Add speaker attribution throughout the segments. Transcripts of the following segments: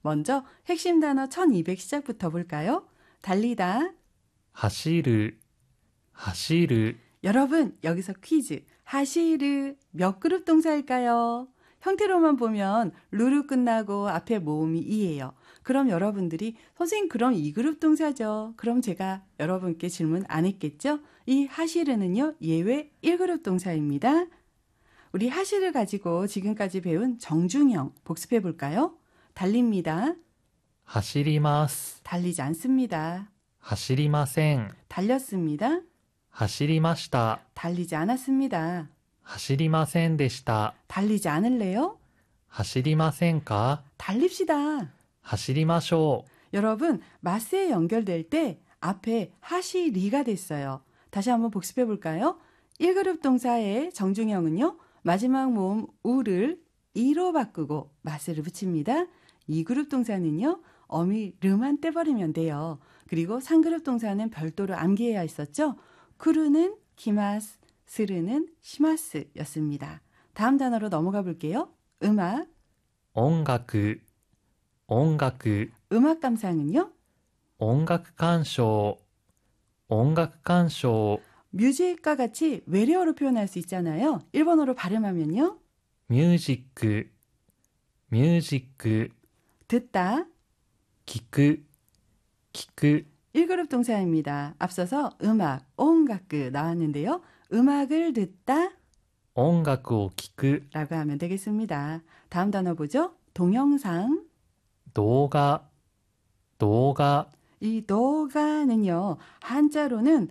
Speaker 1: 먼저 핵심 단어 1200 시작부터 볼까요? 달리다.
Speaker 2: 走る、走る、
Speaker 1: 여러분, 여기서 퀴즈. 하시르 몇 그룹 동사일까요? 형태로만 보면 루루 끝나고 앞에 모음이 이예요. 그럼 여러분들이 선생님 그럼 2그룹 동사죠. 그럼 제가 여러분께 질문 안 했겠죠? 이 하시르는요 예외 1그룹 동사입니다. 우리 하시를 가지고 지금까지 배운 정중형 복습해 볼까요? 달립니다.
Speaker 2: 走ります、
Speaker 1: 달리지 않습니다.
Speaker 2: 走りません、
Speaker 1: 달렸습니다.
Speaker 2: 走りました、
Speaker 1: 달리지 않았습니다.
Speaker 2: 走りませんでした、
Speaker 1: 달리지 않을래요?
Speaker 2: 走りませんか、
Speaker 1: 달립시다.
Speaker 2: 走りましょう。
Speaker 1: 여러분, 마스에 연결될 때 앞에 하시리가 됐어요. 다시 한번 복습해 볼까요? 1그룹 동사의 정중형은요. 마지막 모음 우를 이로 바꾸고 마스를 붙입니다. 2그룹 동사는요. 어미 르만 떼버리면 돼요. 그리고 3그룹 동사는 별도로 암기해야 했었죠. 쿠르는 키마스, 스르는 시마스였습니다. 다음 단어로 넘어가 볼게요. 음악.
Speaker 2: 音楽、音楽、
Speaker 1: 음악 감상은요.
Speaker 2: 音楽鑑賞、音楽鑑賞、
Speaker 1: 뮤직과 같이 외래어로 표현할 수 있잖아요. 일본어로 발음하면요.
Speaker 2: ミュージック、ミュージック、
Speaker 1: 듣다.
Speaker 2: 聞く、聞く、
Speaker 1: 1그룹 동사입니다. 앞서서 음악, 온가크 나왔는데요. 음악을 듣다
Speaker 2: 音楽を聞く、
Speaker 1: 라고 하면 되겠습니다. 다음 단어 보죠. 동영상.
Speaker 2: 動画、動画、
Speaker 1: 이 도가는요. 한자로는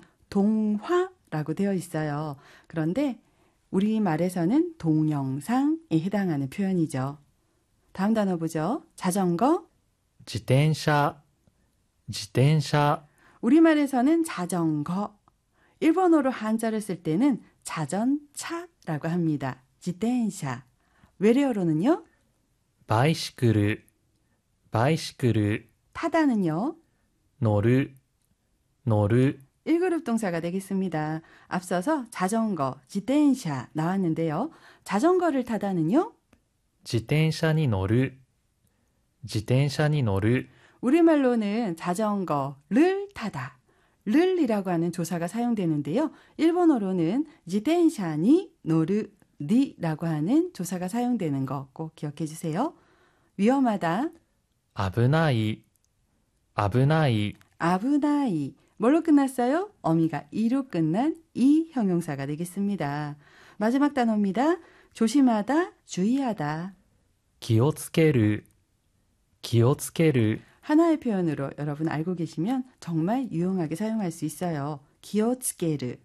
Speaker 1: 동화라고 되어 있어요. 그런데 우리말에서는 동영상에 해당하는 표현이죠. 다음 단어 보죠. 자전거.
Speaker 2: 自転車、自転車、
Speaker 1: 우리말에서는 자전거. 일본어로 한자를 쓸 때는 자전차라고 합니다. 지텐샤. 외래어로는요.
Speaker 2: バイシクル、バイシクル、
Speaker 1: 타다는요.
Speaker 2: 乗る、乗る、
Speaker 1: 1그룹 동사가 되겠습니다. 앞서서 자전거, 지텐샤 나왔는데요. 자전거를 타다는요.
Speaker 2: 自転車に乗る、自転車に乗る、
Speaker 1: 우리말로는 자전거를 타다. 를이라고 하는 조사가 사용되는데요. 일본어로는 지텐샤니 노르리라고 하는 조사가 사용되는 거 꼭 기억해 주세요. 위험하다.
Speaker 2: 危ない、危ない、
Speaker 1: 아부나이. 뭘로 끝났어요? 어미가 이로 끝난 이 형용사가 되겠습니다. 마지막 단어입니다. 조심하다, 주의하다.
Speaker 2: 気をつける、気をつける、
Speaker 1: 하나의 표현으로 여러분 알고 계시면 정말 유용하게 사용할 수 있어요. 기어츠게르.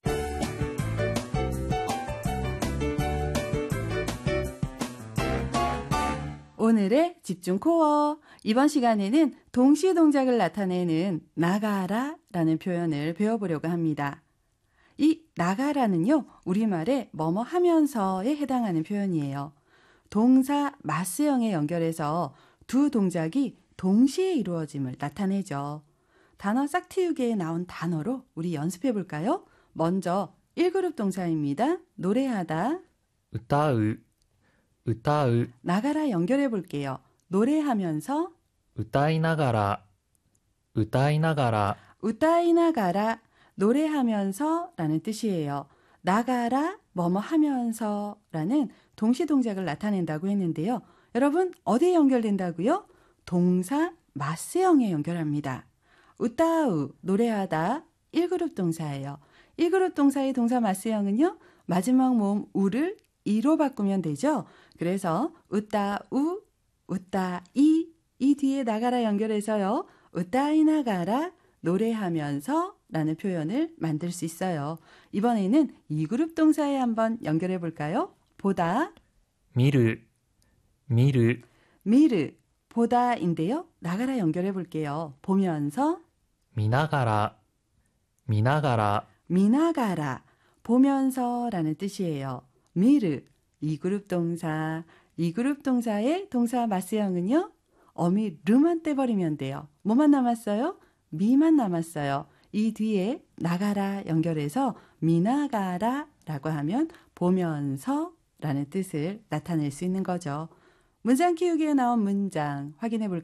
Speaker 1: 오늘의 집중 코어. 이번 시간에는 동시 동작을 나타내는 나가라라는 표현을 배워보려고 합니다. 이 나가라는요, 우리말에 뭐뭐 하면서에 해당하는 표현이에요. 동사 마스형에 연결해서 두 동작이 동시에 이루어짐을 나타내죠. 단어 싹틔우기에 나온 단어로 우리 연습해 볼까요? 먼저 1그룹 동사입니다. 노래하다.
Speaker 2: 歌う、歌う、
Speaker 1: 나가라 연결해 볼게요. 노래하면서
Speaker 2: 歌いながら、歌いながら、
Speaker 1: 우따이나가라 노래하면서 라는 뜻이에요. 나가라 뭐뭐 하면서 라는 동시 동작을 나타낸다고 했는데요. 여러분 어디에 연결된다고요? 동사 마스형에 연결합니다. 우따우 노래하다 1그룹 동사예요. 1그룹 동사의 동사 마스형은요. 마지막 모음 우를 이로 바꾸면 되죠. 그래서 우따우, 우따이 이 뒤에 나가라 연결해서요. 우따이 나가라 노래하면서 라는 표현을 만들 수 있어요. 이번에는 2그룹 동사에 한번 연결해 볼까요? 보다,
Speaker 2: 見る、見る、
Speaker 1: 미르, 보다인데요. 나가라 연결해 볼게요. 보면서,
Speaker 2: 見ながら、見ながら、
Speaker 1: 미나가라, 보면서 라는 뜻이에요. 미르, 2그룹 동사. 2그룹 동사의 동사 마스형은요. 어미 르만 떼버리면 돼요. 뭐만 남았어요? 미만 남았어요. 이 뒤에 나가라 연결해서 미나가라 라고 하면 보면서 라는 뜻을 나타낼 수 있는 거죠. 문장 키우기에 나온 문장 확인해 볼까요?